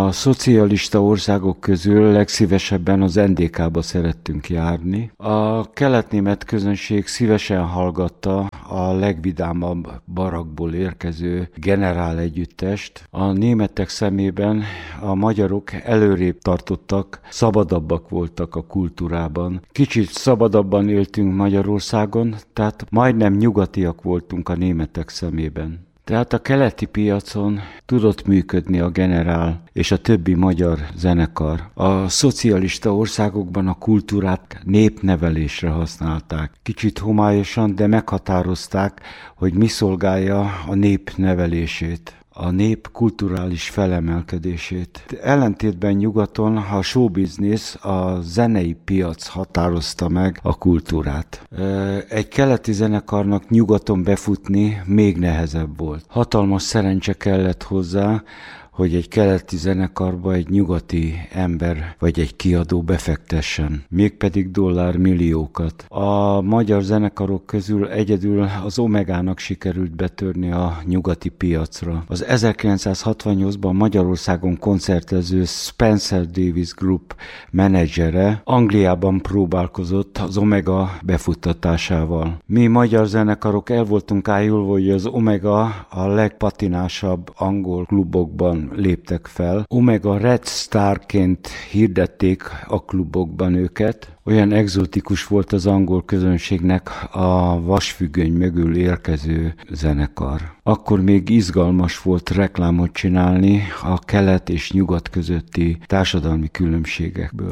A szocialista országok közül legszívesebben az NDK-ba szerettünk járni. A kelet-német közönség szívesen hallgatta a legvidámabb barakból érkező generál együttest. A németek szemében a magyarok előrébb tartottak, szabadabbak voltak a kultúrában. Kicsit szabadabban éltünk Magyarországon, tehát majdnem nyugatiak voltunk a németek szemében. Tehát a keleti piacon tudott működni a generál és a többi magyar zenekar. A szocialista országokban a kultúrát népnevelésre használták. Kicsit homályosan, de meghatározták, hogy mi szolgálja a nép nevelését, a nép kulturális felemelkedését. Ellentétben nyugaton a showbiznisz, a zenei piac határozta meg a kultúrát. Egy keleti zenekarnak nyugaton befutni még nehezebb volt. Hatalmas szerencse kellett hozzá, hogy egy keleti zenekarba egy nyugati ember vagy egy kiadó befektessen, mégpedig dollármilliókat. A magyar zenekarok közül egyedül az Omegának sikerült betörni a nyugati piacra. Az 1968-ban Magyarországon koncertező Spencer Davis Group menedzsere Angliában próbálkozott az Omega befuttatásával. Mi magyar zenekarok el voltunk ájulva, hogy az Omega a legpatinásabb angol klubokban léptek fel. Omega Red Starként hirdették a klubokban őket. Olyan egzotikus volt az angol közönségnek a vasfüggöny mögül érkező zenekar. Akkor még izgalmas volt reklámot csinálni a kelet és nyugat közötti társadalmi különbségekből.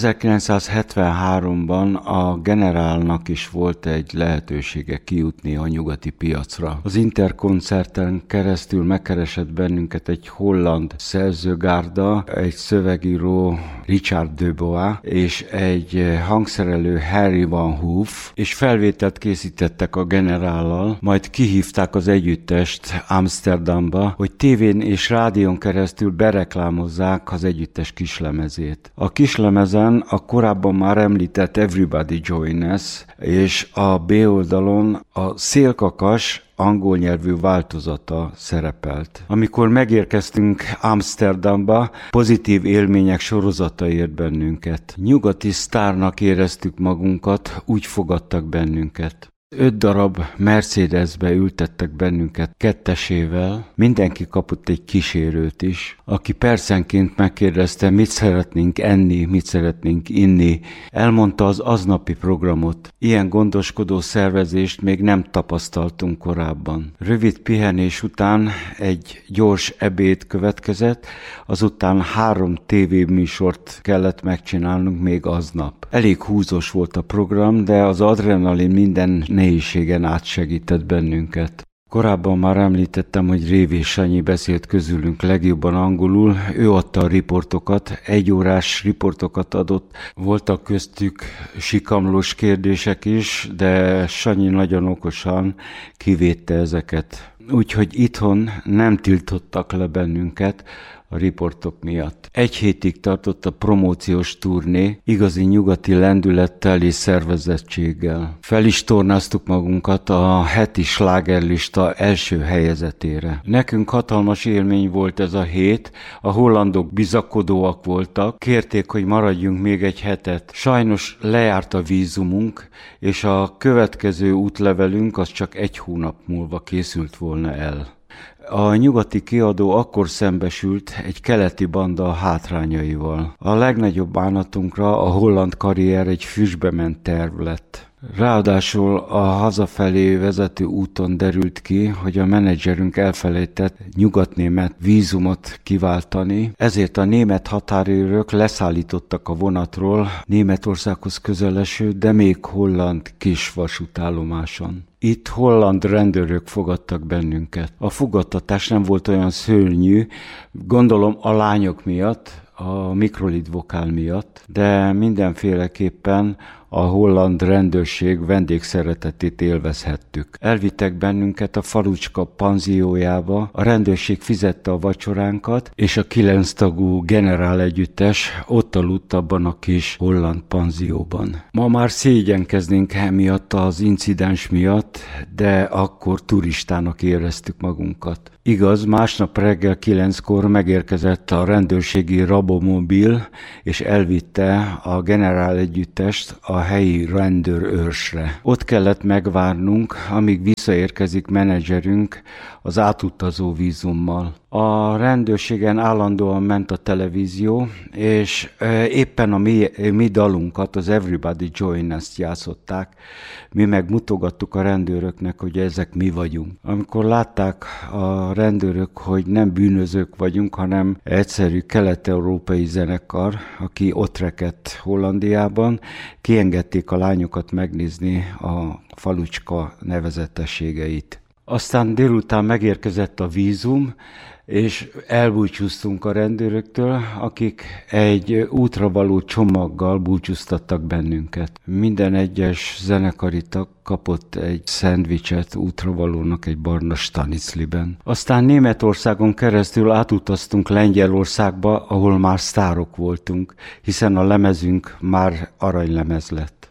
1973-ban a generálnak is volt egy lehetősége kijutni a nyugati piacra. Az Interkoncerten keresztül megkeresett bennünket egy holland szerzőgárda, egy szövegíró Richard Dubois és egy hangszerelő Harry Van Hoof, és felvételt készítettek a generállal, majd kihívták az együttest Amsterdamba, hogy tévén és rádión keresztül bereklámozzák az együttes kislemezét. A kislemezen a korábban már említett Everybody Join Us, és a B oldalon a Szélkakas angol nyelvű változata szerepelt. Amikor megérkeztünk Amsterdamba, pozitív élmények sorozata ért bennünket. Nyugati sztárnak éreztük magunkat, úgy fogadtak bennünket. 5 darab Mercedesbe ültettek bennünket kettesével, mindenki kapott egy kísérőt is, aki percenként megkérdezte, mit szeretnénk enni, mit szeretnénk inni. Elmondta az aznapi programot. Ilyen gondoskodó szervezést még nem tapasztaltunk korábban. Rövid pihenés után egy gyors ebéd következett, azután 3 tévéműsort kellett megcsinálnunk még aznap. Elég húzós volt a program, de az adrenalin minden nehézségen átsegített bennünket. Korábban már említettem, hogy Révés Sanyi beszélt közülünk legjobban angolul, ő adta a riportokat, 1 órás riportokat adott, voltak köztük sikamlós kérdések is, de Sanyi nagyon okosan kivédte ezeket. Úgyhogy itthon nem tiltottak le bennünket a riportok miatt. 1 hétig tartott a promóciós turné, igazi nyugati lendülettel és szervezettséggel. Fel is tornáztuk magunkat a heti slágerlista első helyezetére. Nekünk hatalmas élmény volt ez a hét, a hollandok bizakodóak voltak, kérték, hogy maradjunk még 1 hetet. Sajnos lejárt a vízumunk, és a következő útlevelünk az csak 1 hónap múlva készült volna el. A nyugati kiadó akkor szembesült egy keleti banda hátrányaival. A legnagyobb bánatunkra a holland karrier egy füstbe ment terv lett. Ráadásul a hazafelé vezető úton derült ki, hogy a menedzserünk elfelejtett nyugatnémet vízumot kiváltani, ezért a német határőrök leszállítottak a vonatról Németországhoz közeleső, de még holland kis vasútállomáson. Itt holland rendőrök fogadtak bennünket. A fogadtatás nem volt olyan szörnyű, gondolom a lányok miatt, a mikrolid vokál miatt, de mindenféleképpen a holland rendőrség vendégszeretetét élvezhettük. Elvittek bennünket a falucska panziójába, a rendőrség fizette a vacsoránkat, és a 9 tagú generál együttes ott aludt abban a kis holland panzióban. Ma már szégyenkeznénk emiatt az incidens miatt, de akkor turistának éreztük magunkat. Igaz, másnap reggel 9-kor megérkezett a rendőrségi rabomobil, és elvitte a generál együttest a helyi rendőrőrsre. Ott kellett megvárnunk, amíg visszaérkezik menedzserünk az átutazó vízummal. A rendőrségen állandóan ment a televízió, és éppen a mi dalunkat, az Everybody Join Us játszották. Mi meg mutogattuk a rendőröknek, hogy ezek mi vagyunk. Amikor látták a rendőrök, hogy nem bűnözők vagyunk, hanem egyszerű kelet-európai zenekar, aki ott rekedt Hollandiában, kiengedték a lányokat megnézni a falucska nevezetességeit. Aztán délután megérkezett a vízum, és elbúcsúztunk a rendőröktől, akik egy útra való csomaggal búcsúztattak bennünket. Minden egyes zenekari tag kapott egy szendvicset útravalónak egy barna stanicliben. Aztán Németországon keresztül átutaztunk Lengyelországba, ahol már sztárok voltunk, hiszen a lemezünk már aranylemez lett.